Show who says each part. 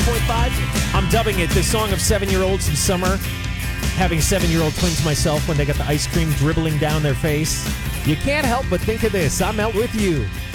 Speaker 1: 106.5. I'm dubbing it the song of 7-year-olds in summer. Having 7-year-old twins myself when they got the ice cream dribbling down their face. You can't help but think of this. I'm out with you.